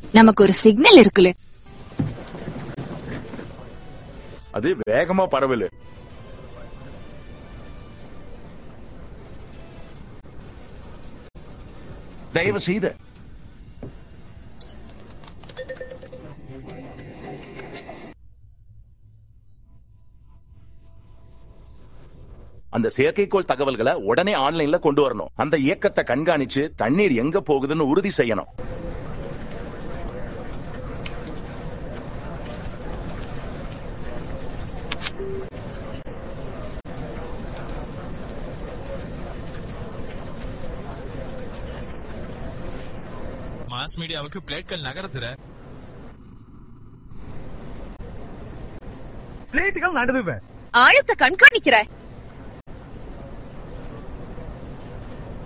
நமக்கு ஒரு சிக்னல் இருக்குல்ல, அது வேகமா பரவல. தயவு செய்து அந்த செயற்கைக்கோள் தகவல்களை உடனே ஆன்லைன்ல கொண்டு வரணும். அந்த இயக்கத்தை கண்காணிச்சு தண்ணீர் எங்க போகுதுன்னு உறுதி செய்யணும். மாஸ் மீடியாவுக்கு பிளேட்கள் நகருது. பிளேட்டுகள் நடுவே ஆழத்தை கண்காணிக்கிற